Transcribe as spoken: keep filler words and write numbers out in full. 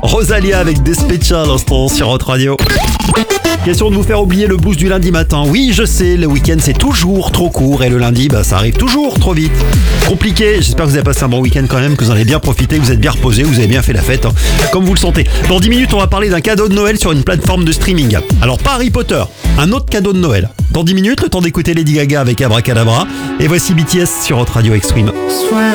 Rosalia avec Despecha à l'instant sur Hot Radio. Question de vous faire oublier le blues du lundi matin. Oui, je sais, le week-end c'est toujours trop court et le lundi, bah, ça arrive toujours trop vite. Compliqué, j'espère que vous avez passé un bon week-end quand même, que vous en avez bien profité, que vous êtes bien reposé, que vous avez bien fait la fête, hein, comme vous le sentez. Dans dix minutes, on va parler d'un cadeau de Noël sur une plateforme de streaming. Alors pas Harry Potter, un autre cadeau de Noël. Dans dix minutes, le temps d'écouter Lady Gaga avec Abracadabra. Et voici B T S sur Hot Radio Extreme.